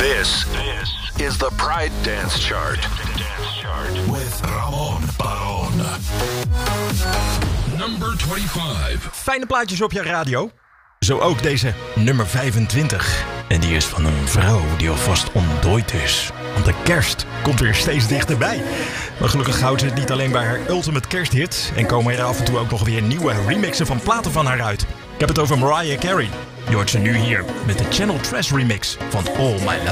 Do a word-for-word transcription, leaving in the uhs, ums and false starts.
This, this is the Pride Dance Chart. Dance Chart with Ramon Baron. Number twenty-five. Fijne plaatjes op je radio. Zo ook deze nummer vijfentwintig. En die is van een vrouw die alvast ontdooid is. Want de kerst komt weer steeds dichterbij. Maar gelukkig houdt ze het niet alleen bij haar ultimate kersthit. En komen er af en toe ook nog weer nieuwe remixen van platen van haar uit. Ik heb het over Mariah Carey. Je hoort ze nu hier met de Channel Trash remix van All My Love.